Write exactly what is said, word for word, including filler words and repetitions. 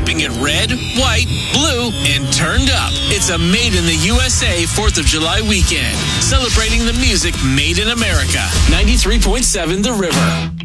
keeping it red, white, blue, and turned up. It's a Made in the U S A fourth of July weekend, celebrating the music made in America. ninety-three point seven The River.